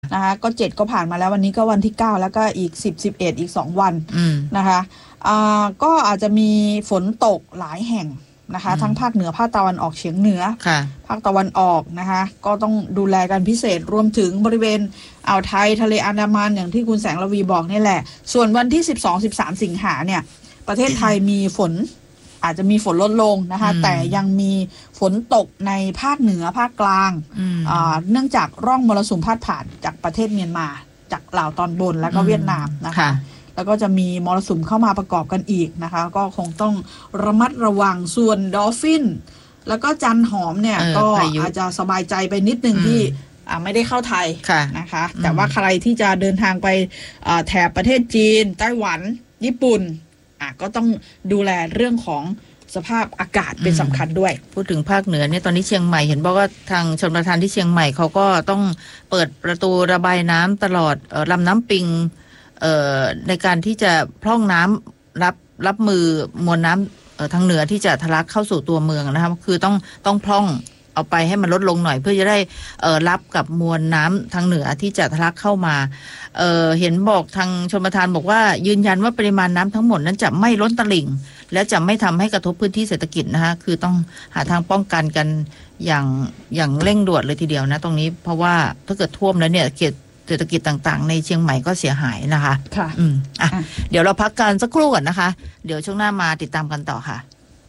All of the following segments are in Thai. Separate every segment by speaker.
Speaker 1: นะคะก็7ก็ผ่านมาแล้ววันนี้ก็วันที่9แล้วก็อีก10 11อีก2วันนะคะก็อาจจะมีฝนตกหลายแห่งนะคะทั้งภาคเหนือภาคตะวันออกเฉียงเหนือภาคตะวันออกนะคะก็ต้องดูแลกันพิเศษรวมถึงบริเวณอ่าวไทยทะเลอันดามันอย่างที่คุณแสงระวีบอกนี่แหละส่วนวันที่12-13 สิงหาเนี่ยประเทศไทยมีฝนอาจจะมีฝนลดลงนะคะแต่ยังมีฝนตกในภาคเหนือภาคกลางเนื่องจากร่องมรสุมพาดผ่านจากประเทศเมียนมาจากลาวตอนบนแล้วก็เวียดนามนะคะแล้วก็จะมีมรสุมเข้ามาประกอบกันอีกนะคะก็คงต้องระมัดระวังส่วนดอลฟินแล้วก็จันหอมเนี่ยก็อาจจะสบายใจไปนิดนึงที่ไม่ได้เข้าไทยนะคะแต่ว่าใครที่จะเดินทางไปแถบประเทศจีนไต้หวันญี่ปุ่นก็ต้องดูแลเรื่องของสภาพอากาศเป็นสำคัญด้วย
Speaker 2: พูดถึงภาคเหนือเนี่ยตอนนี้เชียงใหม่เห็นบอกว่าทางชลประทานที่เชียงใหม่เขาก็ต้องเปิดประตูระบายน้ำตลอดลำน้ำปิงในการที่จะพร่องน้ำรับมือมวลน้ำทางเหนือที่จะทะลักเข้าสู่ตัวเมืองนะครับคือต้องพร่องเอาไปให้มันลดลงหน่อยเพื่อจะได้รับกับมวลน้ำทางเหนือที่จะทะลักเข้ามาเห็นบอกทางชลประทานบอกว่ายืนยันว่าปริมาณน้ำทั้งหมดนั้นจะไม่ล้นตลิ่งและจะไม่ทำให้กระทบพื้นที่เศรษฐกิจนะคะคือต้องหาทางป้องกันกันอย่างเร่งด่วนเลยทีเดียวนะตรงนี้เพราะว่าถ้าเกิดท่วมแล้วเนี่ยเศรษฐกิจต่างๆในเชียงใหม่ก็เสียหายนะคะ
Speaker 1: ค่ะ
Speaker 2: เดี๋ยวเราพักกันสักครู่ก่อนนะคะเดี๋ยวช่วงหน้ามาติดตามกันต่อค่ะ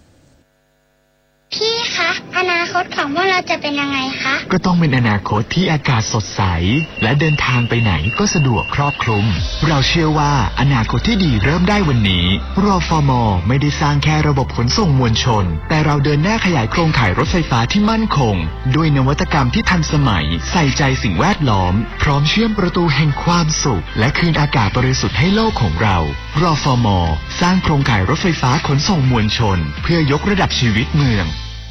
Speaker 3: พี่คะอนาคตของพวกเราจะเป็นยังไงคะ
Speaker 4: ก็ต้องเป็นอนาคตที่อากาศสดใสและเดินทางไปไหนก็สะดวกครอบคลุมเราเชื่อว่าอนาคตที่ดีเริ่มได้วันนี้รฟม.ไม่ได้สร้างแค่ระบบขนส่งมวลชนแต่เราเดินหน้าขยายโครงข่ายรถไฟฟ้าที่มั่นคงด้วยนวัตกรรมที่ทันสมัยใส่ใจสิ่งแวดล้อมพร้อมเชื่อมประตูแห่งความสุขและคืนอากาศบริสุทธิ์ให้โลกของเรารฟม.สร้างโครงข่ายรถไฟฟ้าขนส่งมวลชนเพื่อยกระดับชีวิตเมือง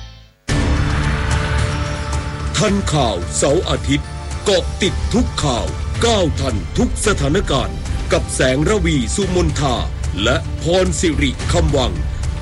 Speaker 5: ทันข่าวเสาร์อาทิตย์เกาะติดทุกข่าวก้าวทันทุกสถานการณ์กับแสงระวีสุมนทาและพรสิริคำวัง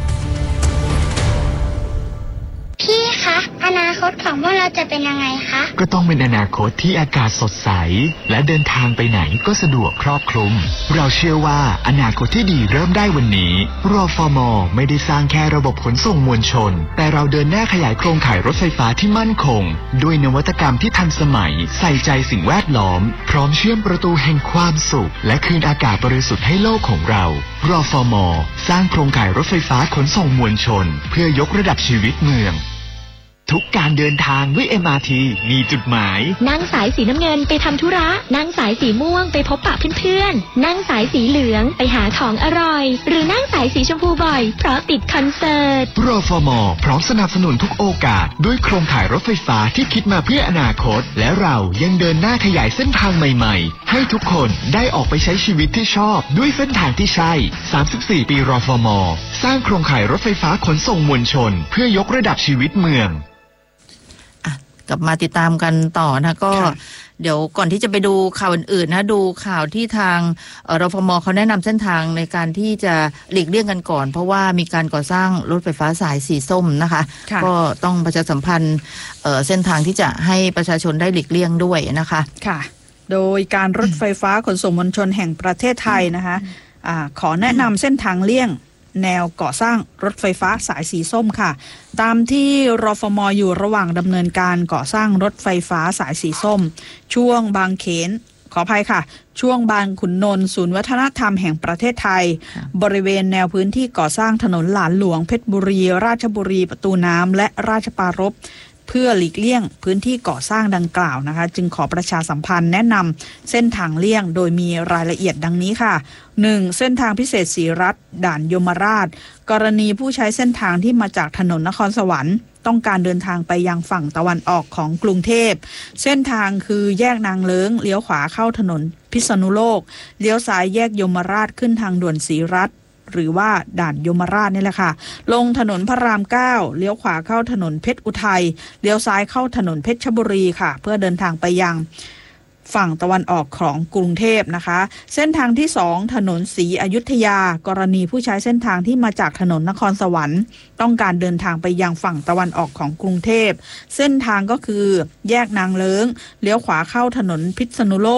Speaker 3: พี่คะอนาคตของพวกเราจะเป็นยังไงคะ
Speaker 4: ก็ต้องเป็นอนาคตที่อากาศสดใสและเดินทางไปไหนก็สะดวกครอบคลุมเราเชื่อว่าอนาคตที่ดีเริ่มได้วันนี้รฟม.ไม่ได้สร้างแค่ระบบขนส่งมวลชนแต่เราเดินหน้าขยายโครงข่ายรถไฟฟ้าที่มั่นคงด้วยนวัตกรรมที่ทันสมัยใส่ใจสิ่งแวดล้อมพร้อมเชื่อมประตูแห่งความสุขและคืนอากาศบริสุทธิ์ให้โลกของเรารฟม.สร้างโครงข่ายรถไฟฟ้าขนส่งมวลชนเพื่อยกระดับชีวิตเมืองทุกการเดินทางด้วย MRT มีจุดหมาย
Speaker 6: นั่งสายสีน้ำเงินไปทำธุระนั่งสายสีม่วงไปพบปะเพื่อนๆนั่งสายสีเหลืองไปหาของอร่อยหรือนั่งสายสีชมพูบ่อยเพราะติดคอนเสิร์ต
Speaker 4: รฟม.พร้อมสนับสนุนทุกโอกาสด้วยโครงข่ายรถไฟฟ้าที่คิดมาเพื่ออนาคตและเรายังเดินหน้าขยายเส้นทางใหม่ๆให้ทุกคนได้ออกไปใช้ชีวิตที่ชอบด้วยเส้นทางที่ใช่34 ปีรฟม.สร้างโครงข่ายรถไฟฟ้าขนส่งมวลชนเพื่อยกระดับชีวิตเมือง
Speaker 2: กลับมาติดตามกันต่อนะก็เดี๋ยวก่อนที่จะไปดูข่าวอื่นๆนะดูข่าวที่ทางรฟม.เขาแนะนำเส้นทางในการที่จะหลีกเลี่ยงกันก่อนเพราะว่ามีการก่อสร้างรถไฟฟ้าสายสีส้มนะคะก็ต้องประชาสัมพันธ์เส้นทางที่จะให้ประชาชนได้หลีกเลี่ยงด้วยนะคะ
Speaker 1: ค่ะโดยการรถไฟฟ้าขนส่งมวลชนแห่งประเทศไทยนะคะขอแนะนำเส้นทางเลี่ยงแนวก่อสร้างรถไฟฟ้าสายสีส้มค่ะตามที่รฟม.อยู่ระหว่างดำเนินการก่อสร้างรถไฟฟ้าสายสีส้มช่วงบางเขนขออภัยค่ะช่วงบางขุนนนท์ศูนย์วัฒนธรรมแห่งประเทศไทยบริเวณแนวพื้นที่ก่อสร้างถนนหลานหลวงเพชรบุรีราชบุรีประตูน้ำและราชปรารภเพื่อหลีกเลี่ยงพื้นที่ก่อสร้างดังกล่าวนะคะจึงขอประชาสัมพันธ์แนะนำเส้นทางเลี่ยงโดยมีรายละเอียดดังนี้ค่ะ 1. เส้นทางพิเศษศรีรัตน์ด่านยมราชกรณีผู้ใช้เส้นทางที่มาจากถนนนครสวรรค์ต้องการเดินทางไปยังฝั่งตะวันออกของกรุงเทพเส้นทางคือแยกนางเลิ้งเลี้ยวขวาเข้าถนนพิษณุโลกเลี้ยวซ้ายแยกยมราชขึ้นทางด่วนศรีรัตน์หรือว่าด่านยมราชนี่แหละค่ะลงถนนพระราม9เลี้ยวขวาเข้าถนนเพชรอุทัยเลี้ยวซ้ายเข้าถนนเพชรบุรีค่ะเพื่อเดินทางไปยังฝั่งตะวันออกของกรุงเทพนะคะเส้นทางที่2ถนนศรีอยุธยากรณีผู้ใช้เส้นทางที่มาจากถนนนครสวรรค์ต้องการเดินทางไปยังฝั่งตะวันออกของกรุงเทพเส้นทางก็คือแยกนางเลิ้งเลี้ยวขวาเข้าถนนพิษณุโลก